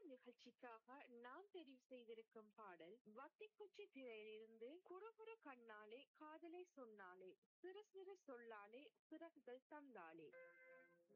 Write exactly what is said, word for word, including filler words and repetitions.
நிகழ்ச்சிக்காக நாம் தெரிவு செய்திருக்கும் பாடல் வத்திக்குச்சி திரையிலிருந்து குறுகுறு கண்ணாலே காதலை சொன்னாலே சிறு சிறு சொல்லாலே சிறகுகள் தந்தாலே.